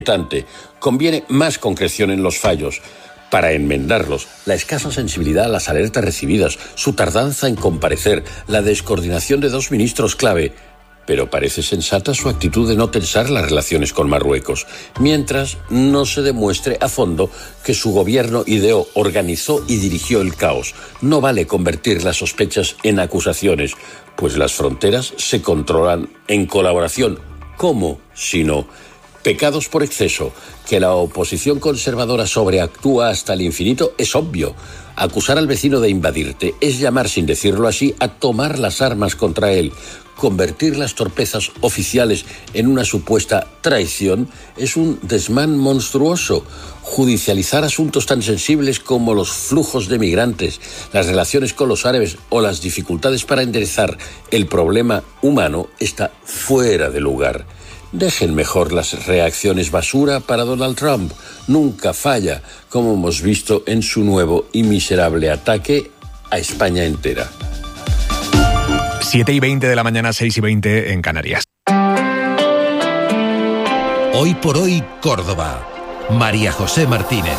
Conviene más concreción en los fallos. Para enmendarlos, la escasa sensibilidad a las alertas recibidas, su tardanza en comparecer, la descoordinación de dos ministros clave. Pero parece sensata su actitud de no tensar las relaciones con Marruecos, mientras no se demuestre a fondo que su gobierno ideó, organizó y dirigió el caos. No vale convertir las sospechas en acusaciones, pues las fronteras se controlan en colaboración. ¿Cómo? Si no. Pecados por exceso. Que la oposición conservadora sobreactúa hasta el infinito es obvio. Acusar al vecino de invadirte es llamar, sin decirlo así, a tomar las armas contra él. Convertir las torpezas oficiales en una supuesta traición es un desmán monstruoso. Judicializar asuntos tan sensibles como los flujos de migrantes, las relaciones con los árabes o las dificultades para enderezar el problema humano está fuera de lugar. Dejen mejor las reacciones basura para Donald Trump. Nunca falla, como hemos visto en su nuevo y miserable ataque a España entera. 7:20 de la mañana, 6:20 en Canarias. Hoy por hoy, Córdoba. María José Martínez.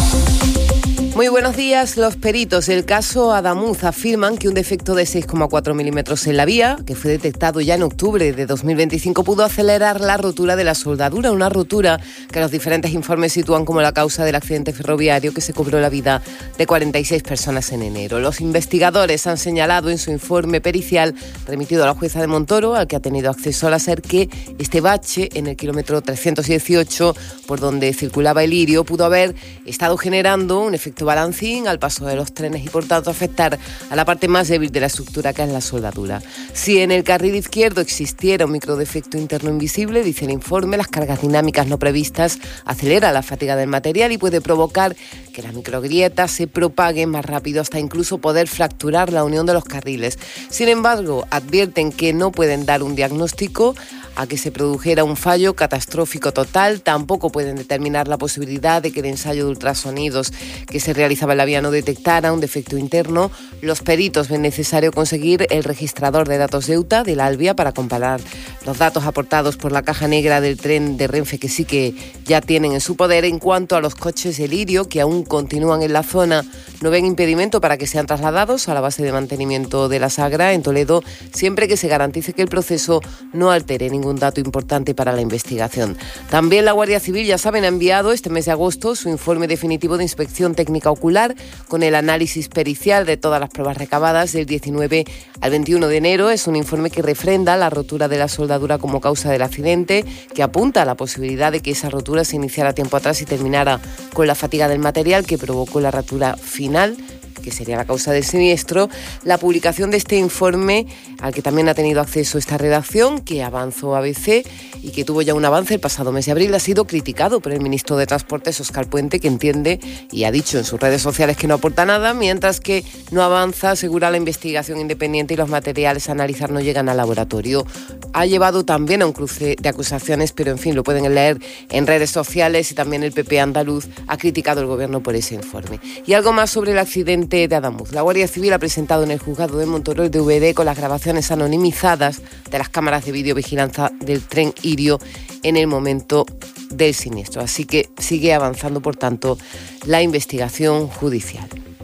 Muy buenos días. Los peritos del caso Adamuz afirman que un defecto de 6,4 milímetros en la vía, que fue detectado ya en octubre de 2025, pudo acelerar la rotura de la soldadura, una rotura que los diferentes informes sitúan como la causa del accidente ferroviario que se cobró la vida de 46 personas en enero. Los investigadores han señalado en su informe pericial remitido a la jueza de Montoro, al que ha tenido acceso al SER, que este bache en el kilómetro 318, por donde circulaba el Lirio, pudo haber estado generando un efecto balancín al paso de los trenes y por tanto afectar a la parte más débil de la estructura, que es la soldadura. Si en el carril izquierdo existiera un microdefecto interno invisible, dice el informe, las cargas dinámicas no previstas aceleran la fatiga del material y puede provocar que las microgrietas se propaguen más rápido hasta incluso poder fracturar la unión de los carriles. Sin embargo, advierten que no pueden dar un diagnóstico a que se produjera un fallo catastrófico total. Tampoco pueden determinar la posibilidad de que el ensayo de ultrasonidos que se realizaba en la vía no detectara un defecto interno. Los peritos ven necesario conseguir el registrador de datos de EUTA de la Albia para comparar los datos aportados por la caja negra del tren de Renfe, que sí que ya tienen en su poder. En cuanto a los coches de Lirio, que aún continúan en la zona, no ven impedimento para que sean trasladados a la base de mantenimiento de la Sagra en Toledo, siempre que se garantice que el proceso no altere ningún dato importante para la investigación. También la Guardia Civil, ya saben, ha enviado este mes de agosto su informe definitivo de inspección técnica ocular con el análisis pericial de todas las pruebas recabadas del 19 al 21 de enero. Es un informe que refrenda la rotura de la soldadura como causa del accidente, que apunta a la posibilidad de que esa rotura se iniciara tiempo atrás y terminara con la fatiga del material que provocó la rotura final, que sería la causa del siniestro. La publicación de este informe, al que también ha tenido acceso esta redacción, que avanzó ABC y que tuvo ya un avance el pasado mes de abril, ha sido criticado por el ministro de Transportes, Óscar Puente, que entiende y ha dicho en sus redes sociales que no aporta nada, mientras que no avanza, asegura, la investigación independiente y los materiales a analizar no llegan al laboratorio. Ha llevado también a un cruce de acusaciones, pero en fin, lo pueden leer en redes sociales, y también el PP andaluz ha criticado al gobierno por ese informe. Y algo más sobre el accidente de Adamuz. La Guardia Civil ha presentado en el juzgado de Montoro el DVD con las grabaciones anonimizadas de las cámaras de videovigilancia del tren Irio en el momento del siniestro. Así que sigue avanzando, por tanto, la investigación judicial.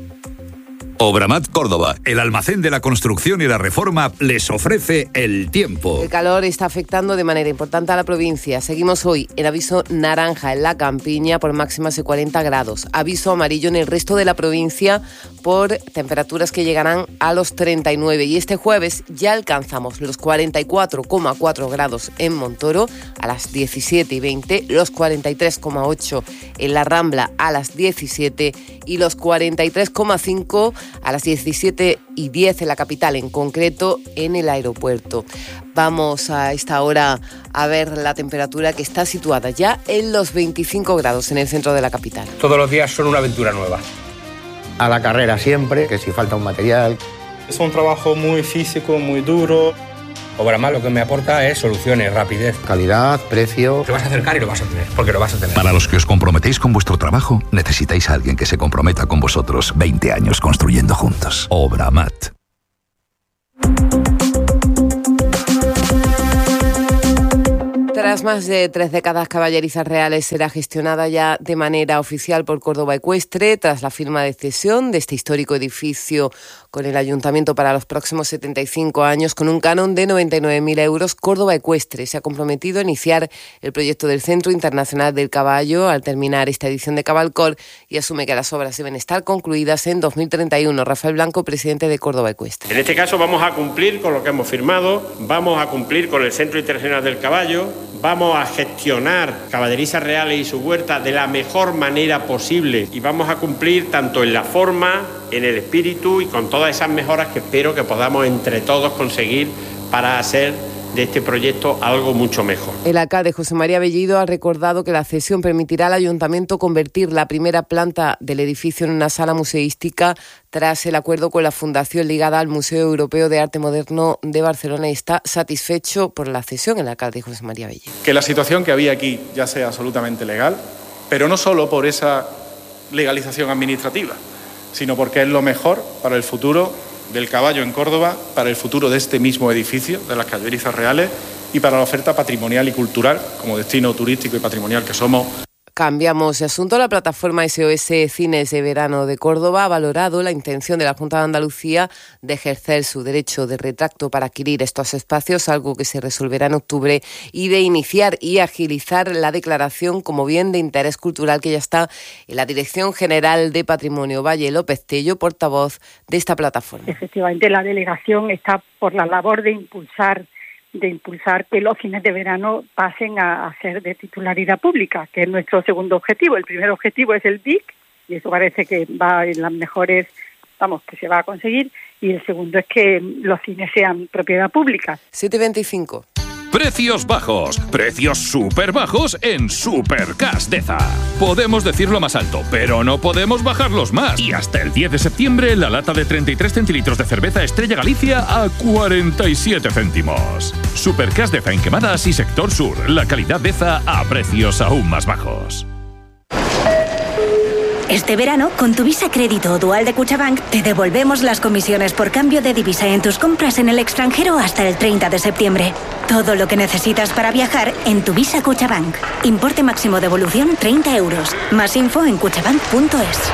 Obramat Córdoba, el almacén de la construcción y la reforma, les ofrece el tiempo. El calor está afectando de manera importante a la provincia. Seguimos hoy en aviso naranja en la Campiña por máximas de 40 grados. Aviso amarillo en el resto de la provincia por temperaturas que llegarán a los 39. Y este jueves ya alcanzamos los 44,4 grados en Montoro a las 17:20, los 43,8 en la Rambla a las 17 y los 43,5 a las 17:10 en la capital, en concreto en el aeropuerto. Vamos a esta hora a ver la temperatura, que está situada ya en los 25 grados en el centro de la capital. Todos los días son una aventura nueva. A la carrera siempre, que si falta un material. Es un trabajo muy físico, muy duro. Obramat lo que me aporta es soluciones, rapidez. Calidad, precio. Te vas a acercar y lo vas a tener, porque lo vas a tener. Para los que os comprometéis con vuestro trabajo, necesitáis a alguien que se comprometa con vosotros. 20 años construyendo juntos. Obramat. Tras más de 3 décadas, Caballerizas Reales será gestionada ya de manera oficial por Córdoba Ecuestre, tras la firma de cesión de este histórico edificio con el Ayuntamiento para los próximos 75 años, con un canon de 99.000 euros. Córdoba Ecuestre se ha comprometido a iniciar el proyecto del Centro Internacional del Caballo al terminar esta edición de Cabalcor y asume que las obras deben estar concluidas en 2031. Rafael Blanco, presidente de Córdoba Ecuestre. En este caso vamos a cumplir con lo que hemos firmado, vamos a cumplir con el Centro Internacional del Caballo, vamos a gestionar Caballerizas Reales y su huerta de la mejor manera posible y vamos a cumplir tanto en la forma, en el espíritu y con todas esas mejoras que espero que podamos entre todos conseguir para hacer de este proyecto algo mucho mejor. El alcalde José María Bellido ha recordado que la cesión permitirá al Ayuntamiento convertir la primera planta del edificio en una sala museística tras el acuerdo con la fundación ligada al Museo Europeo de Arte Moderno de Barcelona, y está satisfecho por la cesión el alcalde José María Bellido. Que la situación que había aquí ya sea absolutamente legal, pero no solo por esa legalización administrativa, sino porque es lo mejor para el futuro del caballo en Córdoba, para el futuro de este mismo edificio, de las Caballerizas Reales, y para la oferta patrimonial y cultural, como destino turístico y patrimonial que somos. Cambiamos de asunto. La plataforma SOS Cines de Verano de Córdoba ha valorado la intención de la Junta de Andalucía de ejercer su derecho de retracto para adquirir estos espacios, algo que se resolverá en octubre, y de iniciar y agilizar la declaración como bien de interés cultural, que ya está en la Dirección General de Patrimonio. Valle López Tello, portavoz de esta plataforma. Efectivamente, la delegación está por la labor de impulsar que los cines de verano pasen a ser de titularidad pública, que es nuestro segundo objetivo. El primer objetivo es el BIC, y eso parece que va en las mejores, que se va a conseguir, y el segundo es que los cines sean propiedad pública. 7:25. Precios bajos, precios súper bajos en Supercas Deza. Podemos decirlo más alto, pero no podemos bajarlos más. Y hasta el 10 de septiembre, la lata de 33 centilitros de cerveza Estrella Galicia a 47 céntimos. Supercas Deza en Quemadas y Sector Sur. La calidad Deza a precios aún más bajos. Este verano, con tu Visa Crédito o Dual de Cuchabank, te devolvemos las comisiones por cambio de divisa en tus compras en el extranjero hasta el 30 de septiembre. Todo lo que necesitas para viajar en tu Visa Cuchabank. Importe máximo devolución 30 euros. Más info en cuchabank.es.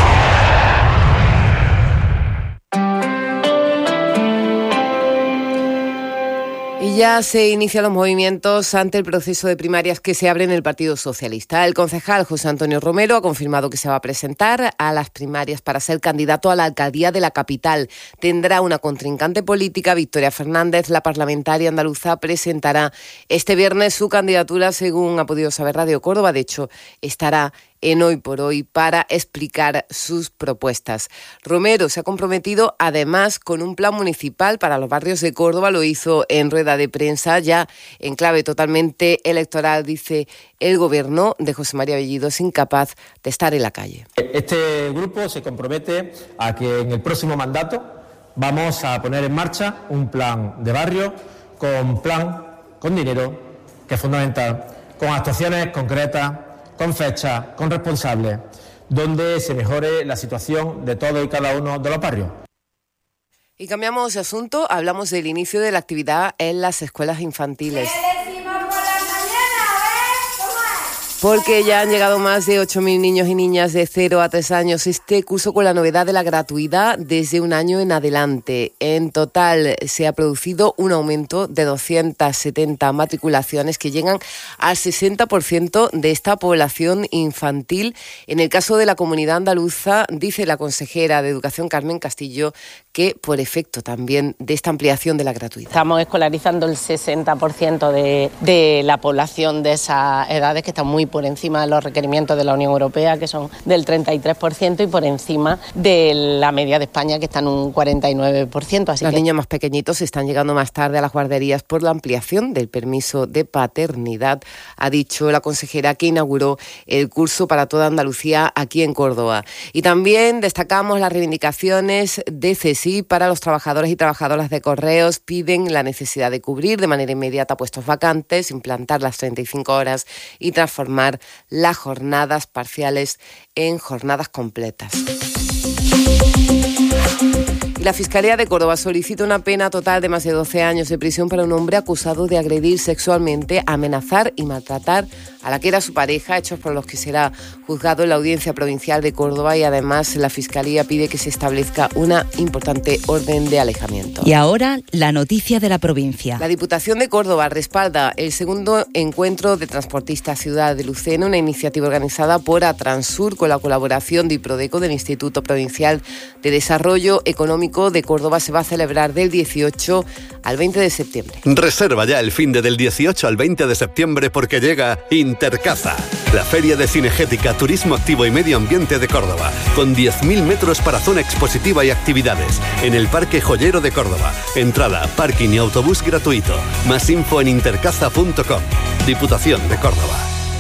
Y ya se inician los movimientos ante el proceso de primarias que se abre en el Partido Socialista. El concejal José Antonio Romero ha confirmado que se va a presentar a las primarias para ser candidato a la alcaldía de la capital. Tendrá una contrincante política, Victoria Fernández. La parlamentaria andaluza presentará este viernes su candidatura, según ha podido saber Radio Córdoba. De hecho, estará en Hoy por Hoy para explicar sus propuestas. Romero se ha comprometido además con un plan municipal para los barrios de Córdoba. Lo hizo en rueda de prensa, ya en clave totalmente electoral. Dice: el gobierno de José María Bellido es incapaz de estar en la calle. Este grupo se compromete a que en el próximo mandato vamos a poner en marcha un plan de barrio con dinero, que es fundamental, con actuaciones concretas, con fecha, con responsables, donde se mejore la situación de todos y cada uno de los barrios. Y cambiamos de asunto, hablamos del inicio de la actividad en las escuelas infantiles. Porque ya han llegado más de 8.000 niños y niñas de 0 a 3 años este curso, con la novedad de la gratuidad desde un año en adelante. En total se ha producido un aumento de 270 matriculaciones que llegan al 60% de esta población infantil. En el caso de la Comunidad Andaluza, dice la consejera de Educación, Carmen Castillo, que por efecto también de esta ampliación de la gratuidad. Estamos escolarizando el 60% de la población de esas edades, que están muy por encima de los requerimientos de la Unión Europea, que son del 33%, y por encima de la media de España, que está en un 49%. Así los niños más pequeñitos están llegando más tarde a las guarderías por la ampliación del permiso de paternidad, ha dicho la consejera, que inauguró el curso para toda Andalucía aquí en Córdoba. Y también destacamos las reivindicaciones de CSI para los trabajadores y trabajadoras de correos. Piden la necesidad de cubrir de manera inmediata puestos vacantes, implantar las 35 horas y transformar las jornadas parciales en jornadas completas. Y la Fiscalía de Córdoba solicita una pena total de más de 12 años de prisión para un hombre acusado de agredir sexualmente, amenazar y maltratar a la que era su pareja, hechos por los que será juzgado en la Audiencia Provincial de Córdoba, y además la Fiscalía pide que se establezca una importante orden de alejamiento. Y ahora la noticia de la provincia. La Diputación de Córdoba respalda el segundo encuentro de transportistas Ciudad de Lucena, una iniciativa organizada por Atransur con la colaboración de Iprodeco, del Instituto Provincial de Desarrollo Económico de Córdoba. Se va a celebrar del 18 al 20 de septiembre. Reserva ya el fin de del 18 al 20 de septiembre porque llega Intercaza, la feria de cinegética, turismo activo y medio ambiente de Córdoba, con 10.000 metros para zona expositiva y actividades, en el Parque Joyero de Córdoba. Entrada, parking y autobús gratuito. Más info en intercaza.com. Diputación de Córdoba.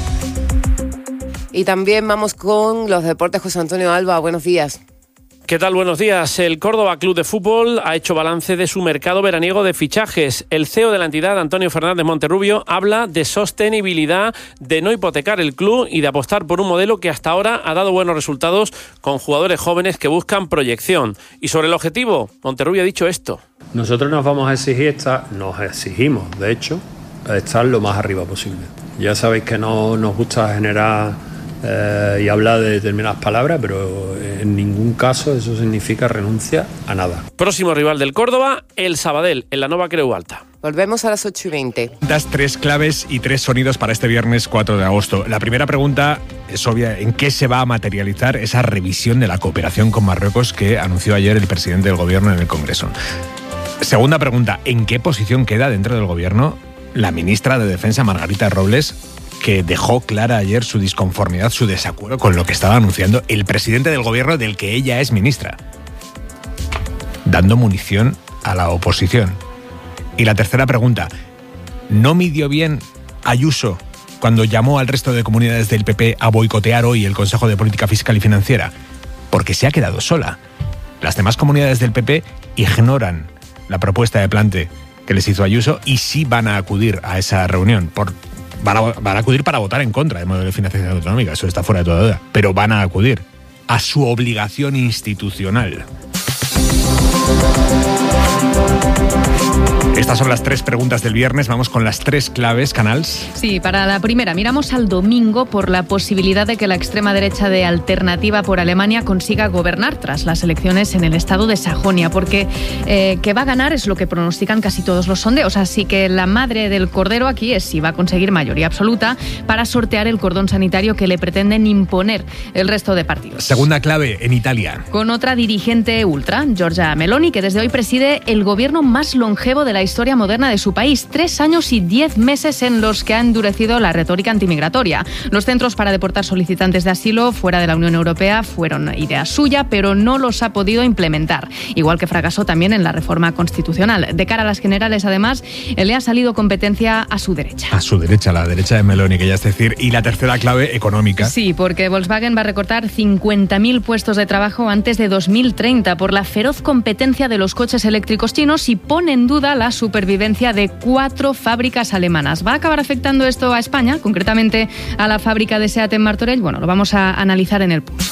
Y también vamos con los deportes. José Antonio Alba, buenos días. ¿Qué tal? Buenos días. El Córdoba Club de Fútbol ha hecho balance de su mercado veraniego de fichajes. El CEO de la entidad, Antonio Fernández Monterrubio, habla de sostenibilidad, de no hipotecar el club y de apostar por un modelo que hasta ahora ha dado buenos resultados con jugadores jóvenes que buscan proyección. Y sobre el objetivo, Monterrubio ha dicho esto. Nosotros nos exigimos, de hecho, estar lo más arriba posible. Ya sabéis que no nos gusta generar y hablar de determinadas palabras, pero en ningún caso eso significa renuncia a nada. Próximo rival del Córdoba, el Sabadell, en la Nova Creu Alta. Volvemos a las 8:20. Das 3 claves y 3 sonidos para este viernes 4 de agosto. La primera pregunta es obvia: ¿en qué se va a materializar esa revisión de la cooperación con Marruecos que anunció ayer el presidente del gobierno en el Congreso? Segunda pregunta: ¿en qué posición queda dentro del gobierno la ministra de Defensa, Margarita Robles, que dejó clara ayer su disconformidad, su desacuerdo con lo que estaba anunciando el presidente del gobierno del que ella es ministra, dando munición a la oposición? Y la tercera pregunta: ¿no midió bien Ayuso cuando llamó al resto de comunidades del PP a boicotear hoy el Consejo de Política Fiscal y Financiera? Porque se ha quedado sola. Las demás comunidades del PP ignoran la propuesta de plante que les hizo Ayuso y sí van a acudir a esa reunión. Van a acudir para votar en contra del modelo de financiación autonómica, eso está fuera de toda duda, pero van a acudir a su obligación institucional. Estas son las 3 preguntas del viernes. Vamos con las 3 claves, Canals. Sí, para la primera, miramos al domingo por la posibilidad de que la extrema derecha de Alternativa por Alemania consiga gobernar tras las elecciones en el estado de Sajonia, porque que va a ganar es lo que pronostican casi todos los sondeos. Así que la madre del cordero aquí es si va a conseguir mayoría absoluta para sortear el cordón sanitario que le pretenden imponer el resto de partidos. Segunda clave, en Italia. Con otra dirigente ultra, Giorgia Meloni, que desde hoy preside el gobierno más longevo de la historia moderna de su país. 3 años y 10 meses en los que ha endurecido la retórica antimigratoria. Los centros para deportar solicitantes de asilo fuera de la Unión Europea fueron idea suya, pero no los ha podido implementar. Igual que fracasó también en la reforma constitucional. De cara a las generales, además, le ha salido competencia a su derecha. A su derecha, la derecha de Meloni, que ya es decir. Y la tercera clave, económica. Sí, porque Volkswagen va a recortar 50.000 puestos de trabajo antes de 2030 por la feroz competencia de los coches eléctricos chinos y pone en duda la supervivencia de 4 fábricas alemanas. ¿Va a acabar afectando esto a España, concretamente a la fábrica de SEAT en Martorell? Bueno, lo vamos a analizar en el pulso.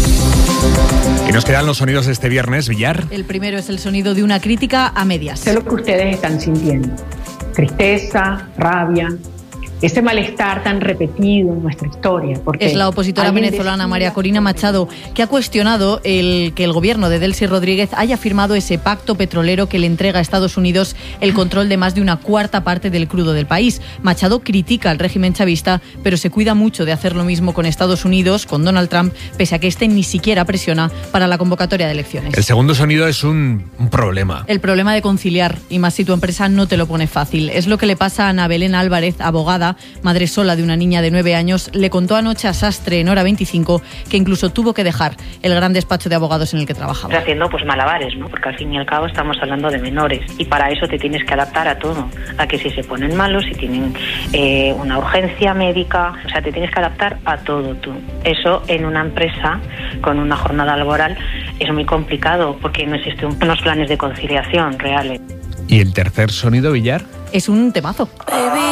Y nos quedan los sonidos de este viernes, Villar. El primero es el sonido de una crítica a medias. Sé lo que ustedes están sintiendo: tristeza, rabia, ese malestar tan repetido en nuestra historia. Porque es la opositora venezolana María Corina Machado, que ha cuestionado que el gobierno de Delcy Rodríguez haya firmado ese pacto petrolero que le entrega a Estados Unidos el control de más de una cuarta parte del crudo del país. Machado critica al régimen chavista, pero se cuida mucho de hacer lo mismo con Estados Unidos, con Donald Trump, pese a que este ni siquiera presiona para la convocatoria de elecciones. El segundo sonido es un problema. El problema de conciliar, y más si tu empresa no te lo pone fácil. Es lo que le pasa a Ana Belén Álvarez, abogada, madre sola de una niña de 9 años, le contó anoche a Sastre en Hora 25 que incluso tuvo que dejar el gran despacho de abogados en el que trabajaba. Haciendo pues malabares, ¿no? Porque al fin y al cabo estamos hablando de menores y para eso te tienes que adaptar a todo, a que si se ponen malos, si tienen una urgencia médica, o sea, te tienes que adaptar a todo tú. Eso en una empresa con una jornada laboral es muy complicado porque no existen unos planes de conciliación reales. ¿Y el tercer sonido, Villar? Es un temazo.